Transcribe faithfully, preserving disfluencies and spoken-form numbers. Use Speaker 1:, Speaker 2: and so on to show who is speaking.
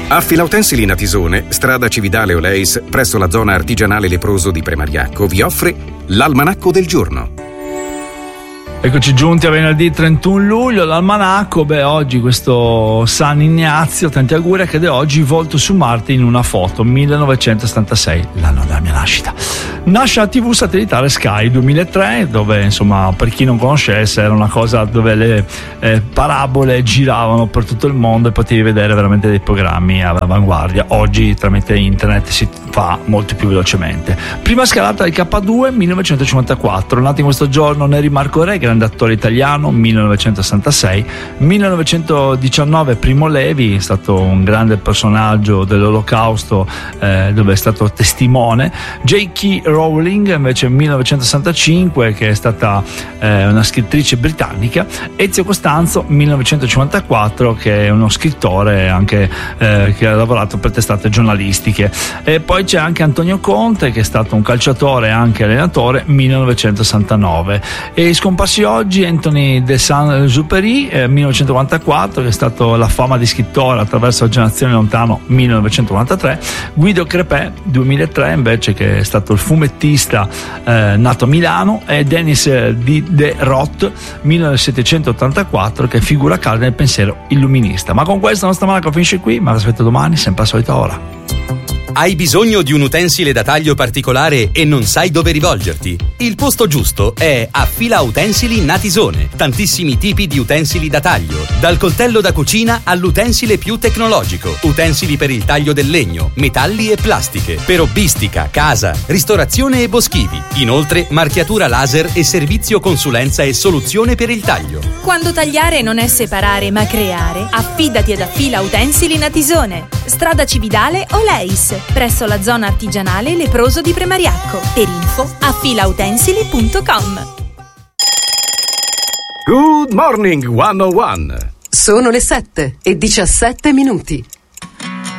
Speaker 1: Affila Utensili Natisone, strada Cividale Oleis, presso la zona artigianale Leproso di Premariacco, vi offre l'Almanacco del giorno.
Speaker 2: Eccoci giunti a venerdì trentuno luglio, l'almanacco. Beh, oggi questo San Ignazio, tanti auguri, accade oggi, volto su Marte in una foto, millenovecentosettantasei, l'anno della mia nascita. Nasce la tivù satellitare Sky duemilatré, dove, insomma, per chi non conoscesse, era una cosa dove le eh, parabole giravano per tutto il mondo e potevi vedere veramente dei programmi all'avanguardia. Oggi tramite internet si fa molto più velocemente. Prima scalata del K due, millenovecentocinquantaquattro, nato in questo giorno Neri Marco Re, grande attore italiano, millenovecentosessantasei. Millenovecentodiciannove Primo Levi, è stato un grande personaggio dell'Olocausto, eh, dove è stato testimone. J K Rowling invece millenovecentosessantacinque, che è stata eh, una scrittrice britannica. Ezio Costanzo millenovecentocinquantaquattro, che è uno scrittore anche eh, che ha lavorato per testate giornalistiche. E poi c'è anche Antonio Conte, che è stato un calciatore e anche allenatore, millenovecentosessantanove. E scomparsi oggi Anthony de Saint-Exupéry, eh, millenovecentoquarantaquattro, che è stato la fama di scrittore attraverso La generazione lontano, millenovecentoquarantatré. Guido Crepè duemilatré invece, che è stato il fumettista eh, nato a Milano. E Denis Diderot millesettecentottantaquattro, che è figura calda nel pensiero illuminista. Ma con questo la nostra Almanacco finisce qui, ma vi aspetto domani sempre alla solita ora.
Speaker 3: Hai bisogno di un utensile da taglio particolare e non sai dove rivolgerti? Il posto giusto è Affila Utensili Natisone. Tantissimi tipi di utensili da taglio, dal coltello da cucina all'utensile più tecnologico. Utensili per il taglio del legno, metalli e plastiche, per hobbistica, casa, ristorazione e boschivi. Inoltre marchiatura laser e servizio consulenza e soluzione per il taglio.
Speaker 4: Quando tagliare non è separare ma creare, affidati ad Affila Utensili Natisone. Strada Cividale Oleis, presso la zona artigianale Leproso di Premariacco. Per info affilautensili punto com.
Speaker 1: Good morning, one oh one.
Speaker 5: Sono le sette e diciassette minuti.